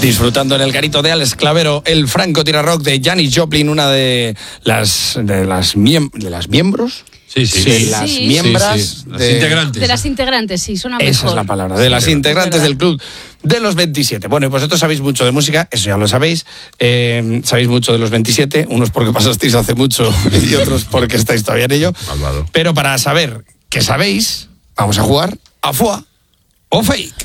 Disfrutando en el garito de Alex Clavero, el Franco Tira Rock de Janis Joplin, una de las miembros. Sí. De las miembros. Sí. Las integrantes. De las integrantes, sí, suena mejor. Esa es la palabra, de las integrantes del club de los 27. Bueno, y vosotros sabéis mucho de música, eso ya lo sabéis. Sabéis mucho de los 27, unos porque pasasteis hace mucho y otros porque estáis todavía en ello. Malvado. Pero para saber qué sabéis, vamos a jugar a FUA o Fake.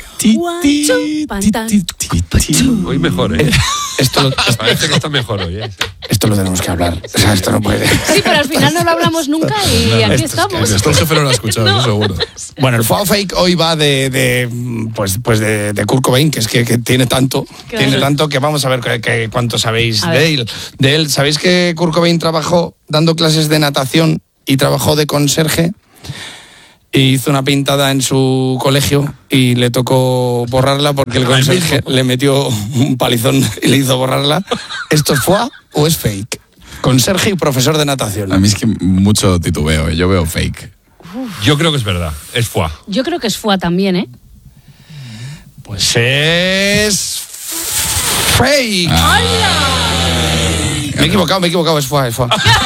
Hoy mejor, ¿eh? Parece que está mejor hoy, ¿eh? Esto lo tenemos que hablar. O sea, esto no puede. Sí, pero al final no lo hablamos nunca y aquí estamos. Esto el jefe no lo ha escuchado, no. Seguro. Bueno, el FUA o Fake hoy va de Kurt Cobain, que es que tiene tanto, Claro. tiene tanto que vamos a ver cuánto sabéis A de él. ¿Sabéis que Kurt Cobain trabajó dando clases de natación y trabajó de conserje? Y hizo una pintada en su colegio y le tocó borrarla porque el conserje le metió un palizón y le hizo borrarla. ¿Esto es FUA o es fake? Conserje y profesor de natación. A mí es que mucho titubeo, yo veo fake. Yo creo que es verdad, es FUA. Yo creo que es FUA también, ¿eh? Pues es fake. Me he equivocado, es FUA.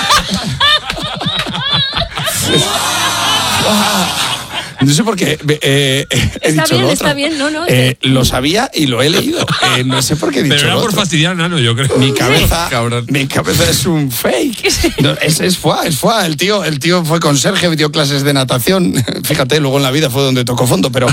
No sé por qué he Está dicho bien, lo otro. está bien, no. Lo sabía y lo he leído. No sé por qué he dicho Pero era lo por otro. fastidiar a Nano, yo creo. Mi cabeza, Cabrón. mi cabeza es un fake. No, es FUA. El tío fue conserje, dio clases de natación. Fíjate, luego en la vida fue donde tocó fondo, pero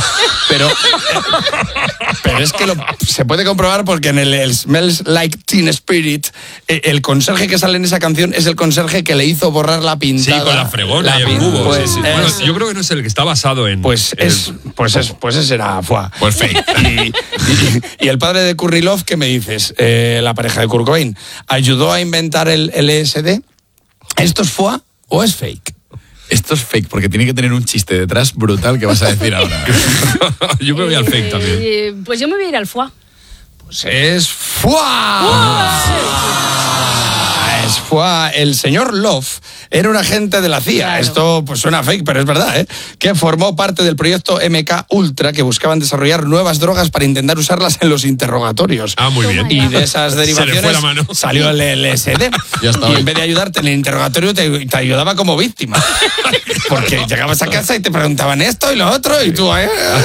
es que se puede comprobar porque en el Smells Like Teen Spirit, el conserje que sale en esa canción es el conserje que le hizo borrar la Sí, pintada. con la fregona y el cubo. Pues, sí. Bueno, yo creo que no es el que está basado en... Pues ese era FUA. Pues fake. Y el padre de Courtney Love, ¿qué me dices? La pareja de Kurt Cobain, ¿ayudó a inventar el LSD? ¿Esto es FUA o es fake? Esto es fake porque tiene que tener un chiste detrás brutal que vas a decir ahora. Yo me voy al fake también. Pues yo me voy a ir al FUA. Pues es FUA. Es FUA. El señor Love era un agente de la CIA. Claro. Esto pues suena fake, pero es verdad, ¿eh? Que formó parte del proyecto MK Ultra, que buscaban desarrollar nuevas drogas para intentar usarlas en los interrogatorios. Ah, muy bien. Y de esas Se le fue derivaciones la mano. salió el LSD. Ya está Y hoy. en vez de ayudarte en el interrogatorio, te ayudaba como víctima. Porque llegabas a casa y te preguntaban esto y lo otro, y tú,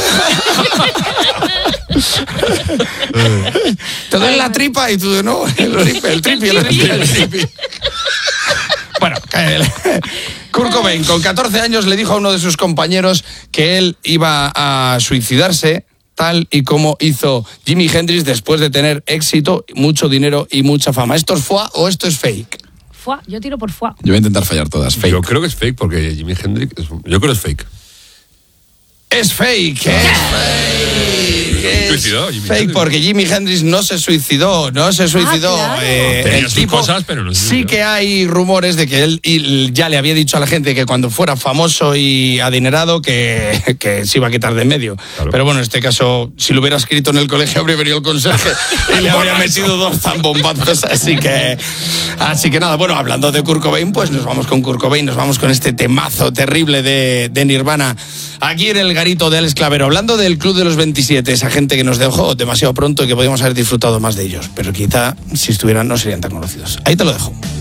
te duele la tripa y tú, no, el tripi. Bueno, Kurt Cobain con 14 años le dijo a uno de sus compañeros que él iba a suicidarse, tal y como hizo Jimi Hendrix después de tener éxito, mucho dinero y mucha fama. ¿Esto es FUA o esto es fake? FUA, yo tiro por FUA. Yo voy a intentar fallar todas. Fake. Yo creo que es fake porque Jimi Hendrix... Yo creo que es fake. Es fake, ¿Suicidó Jimi fake Hendrix? porque Jimi Hendrix no se suicidó. claro. Tenía El sus tipo, cosas, pero no se sí suicidó. que hay rumores de que él ya le había dicho a la gente que cuando fuera famoso y adinerado que se iba a quitar de en medio. Claro. Pero bueno, en este caso, si lo hubiera escrito en el colegio, habría venido el conserje y le habría metido 2 zambombazos. Así que nada, bueno, hablando de Kurt Cobain, pues nos vamos con Kurt Cobain, nos vamos con este temazo terrible de Nirvana. Aquí en el garito de Alex Clavero, hablando del Club de los 27, esa gente que nos dejó demasiado pronto y que podíamos haber disfrutado más de ellos, pero quizá si estuvieran no serían tan conocidos. Ahí te lo dejo.